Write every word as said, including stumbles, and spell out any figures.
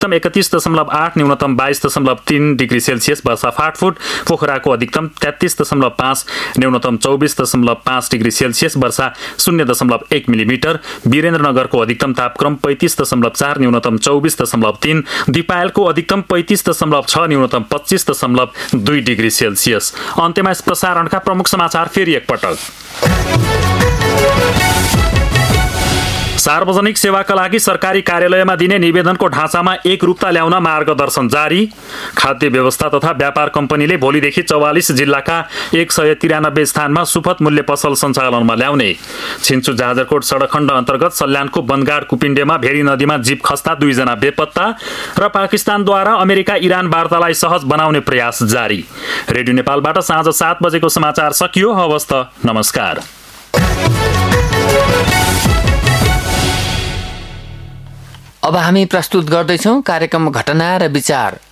अधिकतम एकतीस दशमलव आठ, न्यूनतम बाइस दशमलव तीन डिग्री सेल्सियस वर्षा फाटफुट। पोखराको अधिकतम तेत्तीस दशमलव पाँच, न्यूनतम चौबिस दशमलव पाँच डिग्री सेल्सियस वर्षा शून्य दशमलव एक मिलिमिटर। वीरेन्द्रनगरको अधिकतम तापक्रम पैँतिस दशमलव चार, न्यूनतम चौबिस दशमलव तीन। दिपायलको अधिकतम पैँतिस दशमलव छ, न्यूनतम पच्चिस दशमलव दुई डिग्री सेल्सियस। अन्त्यमा यस प्रसारणका प्रमुख समाचार फेरि एकपटक। सार्वजनिक सेवाका लागि सरकारी कार्यालयमा दिने निवेदनको ढाँचामा एकरूपता ल्याउन मार्गदर्शन जारी। खाद्य व्यवस्था तथा व्यापार कम्पनीले भोलिदेखि चौवालिस जिल्लाका एक सय तिरानब्बे स्थानमा सुपथ मूल्य पसल सञ्चालनमा ल्याउने। छिन्चु जाजरकोट सडक खण्ड अन्तर्गत सल्यानको बनगाड कुपिण्डेमा भेरी नदीमा जीप खस्ता दुईजना बेपत्ता। र पाकिस्तानद्वारा अमेरिका इरान वार्तालाई सहज बनाउने प्रयास जारी। रेडियो नेपालबाट साँझ सात बजेको समाचार सकियो। हवस् त, नमस्कार। अब हामी प्रस्तुत गर्दैछौँ कार्यक्रम घटना र विचार।